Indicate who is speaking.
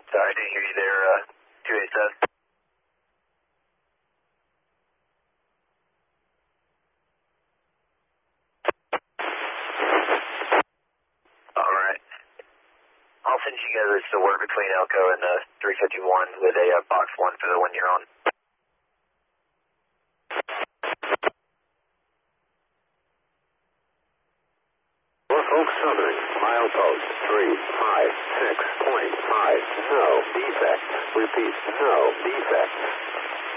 Speaker 1: Sorry, I didn't hear you there, 287. Alright. I'll send you guys the word between Elko and 351 with a box 1 for the one you're on.
Speaker 2: Norfolk Southern, milepost 356.5, no defect. Repeat, no defect.